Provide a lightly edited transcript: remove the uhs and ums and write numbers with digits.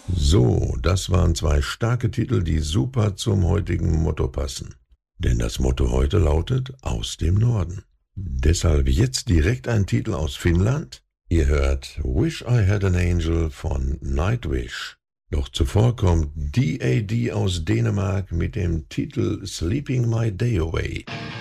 So, das waren zwei starke Titel, die super zum heutigen Motto passen. Denn das Motto heute lautet Aus dem Norden. Deshalb jetzt direkt ein Titel aus Finnland. Ihr hört Wish I Had an Angel von Nightwish. Doch zuvor kommt D.A.D. aus Dänemark mit dem Titel Sleeping My Day Away.